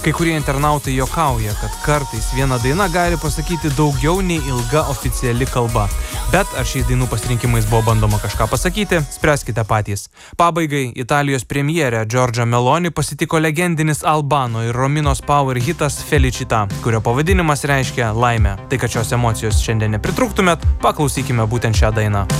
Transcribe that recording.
Kai kurie internautai juokauja, kad kartais viena daina gali pasakyti daugiau nei ilga oficiali kalba. Bet ar šiais dainų pasirinkimais buvo bandoma kažką pasakyti, spręskite patys. Pabaigai Italijos premjerė Giorgia Meloni pasitiko legendinis Albano ir Rominos Power hitas Felicità, kurio pavadinimas reiškia laimę. Tai kad šios emocijos šiandien nepritrūktumėt, paklausykime būtent šią dainą.